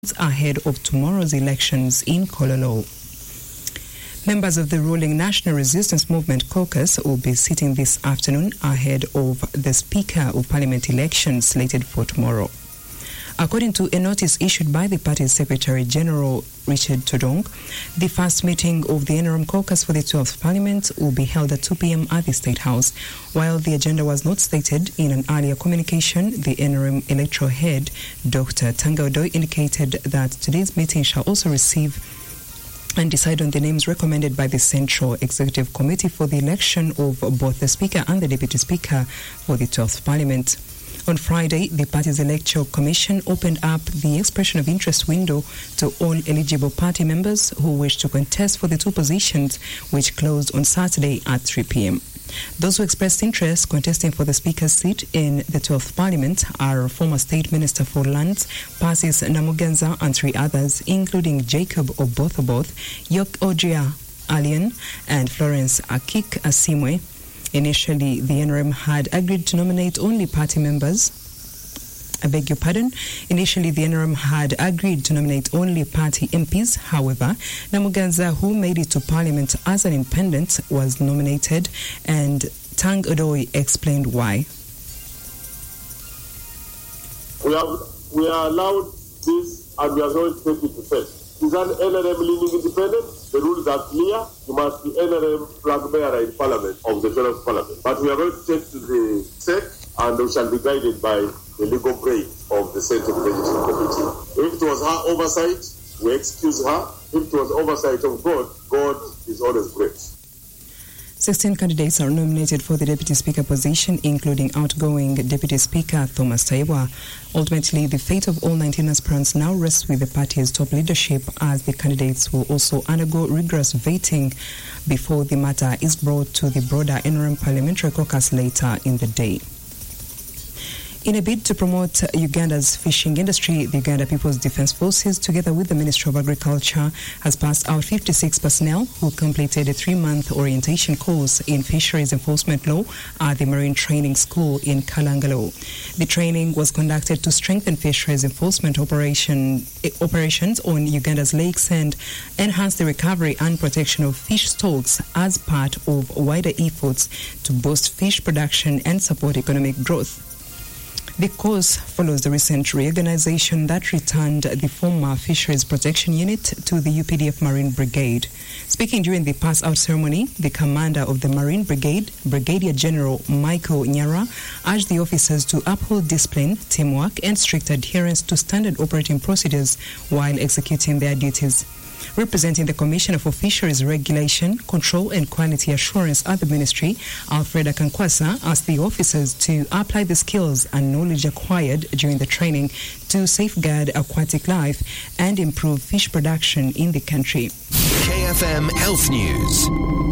ahead of tomorrow's elections in Kololo. Members of the ruling National Resistance Movement caucus will be sitting this afternoon ahead of the Speaker of Parliament election slated for tomorrow. According to a notice issued by the party's Secretary General Richard Todong, the first meeting of the NRM caucus for the 12th Parliament will be held at 2 p.m. at the State House. While the agenda was not stated in an earlier communication, the NRM electoral head, Dr. Tanga Odoi, indicated that today's meeting shall also receive and decide on the names recommended by the Central Executive Committee for the election of both the Speaker and the Deputy Speaker for the 12th Parliament. On Friday, the party's Electoral Commission opened up the expression of interest window to all eligible party members who wish to contest for the two positions, which closed on Saturday at 3 p.m. Those who expressed interest contesting for the Speaker's seat in the 12th Parliament are former State Minister for Lands, Persis Namuganza, and three others, including Jacob Oboth, Yok Ojia Alien, and Florence Akik Asimwe. Initially, the NRM had agreed to nominate only party members. Initially, the NRM had agreed to nominate only party MPs. However, Namuganza, who made it to Parliament as an independent, was nominated, and Tang Odoi explained why. We are allowed this, and we are going to take it to first. Is an NRM leaning independent? The rules are clear. You must be NRM flag bearer in Parliament of the 12th Parliament. But we are going to take to the SEC, and we shall be guided by the legal brain of the Central Executive Committee. If it was her oversight, we excuse her. If it was oversight of God, God is always great. 16 candidates are nominated for the Deputy Speaker position, including outgoing Deputy Speaker Thomas Taiwa. Ultimately, the fate of all 19 aspirants now rests with the party's top leadership, as the candidates will also undergo rigorous vetting before the matter is brought to the broader NRM Parliamentary Caucus later in the day. In a bid to promote Uganda's fishing industry, the Uganda People's Defence Forces, together with the Ministry of Agriculture, has passed out 56 personnel who completed a 3-month orientation course in fisheries enforcement law at the Marine Training School in Kalangalo. The training was conducted to strengthen fisheries enforcement operations on Uganda's lakes and enhance the recovery and protection of fish stocks as part of wider efforts to boost fish production and support economic growth. The course follows the recent reorganization that returned the former Fisheries Protection Unit to the UPDF Marine Brigade. Speaking during the pass-out ceremony, the commander of the Marine Brigade, Brigadier General Michael Nyara, urged the officers to uphold discipline, teamwork, and strict adherence to standard operating procedures while executing their duties. Representing the Commissioner for Fisheries Regulation, Control and Quality Assurance at the Ministry, Alfreda Kankwasa, asked the officers to apply the skills and knowledge acquired during the training to safeguard aquatic life and improve fish production in the country. KFM Health News.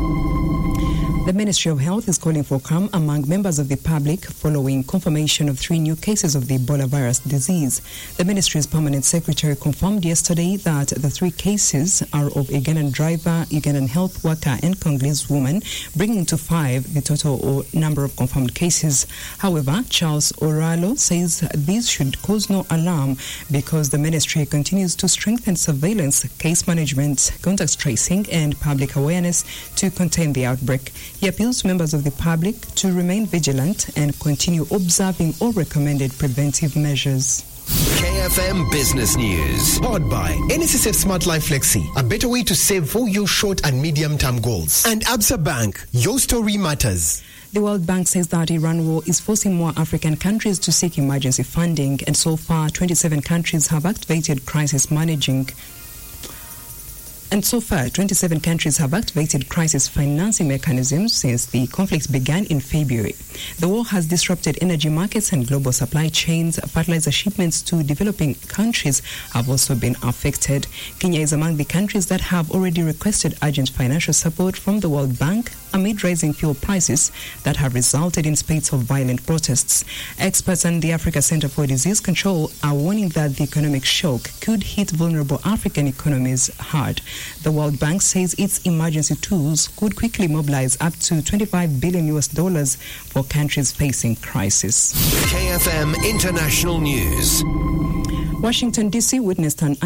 The Ministry of Health is calling for calm among members of the public following confirmation of 3 new cases of the Ebola virus disease. The Ministry's Permanent Secretary confirmed yesterday that the 3 cases are of a Ugandan driver, Ugandan health worker, and Congolese woman, bringing to 5 the total number of confirmed cases. However, Charles Oralo says these should cause no alarm because the Ministry continues to strengthen surveillance, case management, contact tracing, and public awareness to contain the outbreak. He appeals to members of the public to remain vigilant and continue observing all recommended preventive measures. KFM Business News. Powered by NSSF Smart Life Flexi, a better way to save for your short and medium-term goals. And Absa Bank, your story matters. The World Bank says that Iran war is forcing more African countries to seek emergency funding, and so far 27 countries have activated crisis managing. And so far, 27 countries have activated crisis financing mechanisms since the conflict began in February. The war has disrupted energy markets and global supply chains. Fertilizer shipments to developing countries have also been affected. Kenya is among the countries that have already requested urgent financial support from the World Bank amid rising fuel prices that have resulted in spate of violent protests. Experts and the Africa Center for Disease Control are warning that the economic shock could hit vulnerable African economies hard. The World Bank says its emergency tools could quickly mobilize up to $25 billion for countries facing crisis. KFM International News. Washington, D.C. witnessed an